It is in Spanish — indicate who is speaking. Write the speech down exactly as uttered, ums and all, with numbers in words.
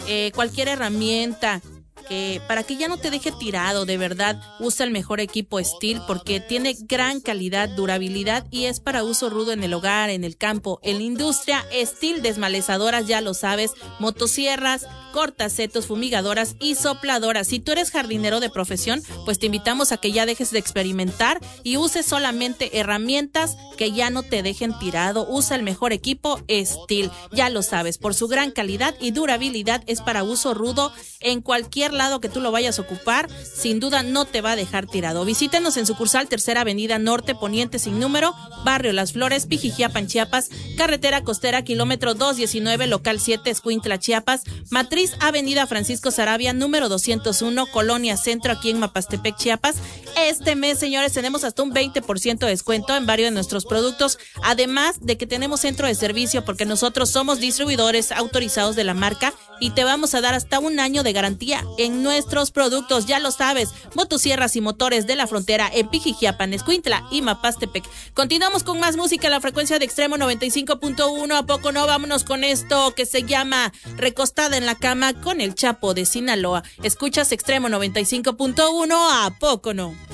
Speaker 1: eh, cualquier herramienta, que para que ya no te deje tirado, de verdad, usa el mejor equipo Stihl porque tiene gran calidad, durabilidad y es para uso rudo en el hogar, en el campo, en la industria. Stihl, desmalezadoras, ya lo sabes, motosierras, cortasetos, fumigadoras y sopladoras. Si tú eres jardinero de profesión, pues te invitamos a que ya dejes de experimentar y uses solamente herramientas que ya no te dejen tirado. Usa el mejor equipo Stihl, ya lo sabes, por su gran calidad y durabilidad es para uso rudo en cualquier lado que tú lo vayas a ocupar, sin duda no te va a dejar tirado. Visítenos en sucursal Tercera Avenida Norte Poniente sin número, Barrio Las Flores, Pijijiapan, Chiapas, Carretera Costera, kilómetro doscientos diecinueve, local siete, Escuintla, Chiapas, Matriz Avenida Francisco Sarabia, número doscientos uno, Colonia Centro, aquí en Mapastepec, Chiapas. Este mes, señores, tenemos hasta un veinte por ciento de descuento en varios de nuestros productos, además de que tenemos centro de servicio porque nosotros somos distribuidores autorizados de la marca y te vamos a dar hasta un año de garantía en nuestros productos, ya lo sabes, motosierras y motores de la frontera en Pijijiapan, Escuintla y Mapastepec. Continuamos con más música en la frecuencia de Extremo noventa y cinco punto uno, ¿a poco no? Vámonos con esto que se llama Recostada en la Cama con el Chapo de Sinaloa. Escuchas Extremo noventa y cinco punto uno, ¿a poco no?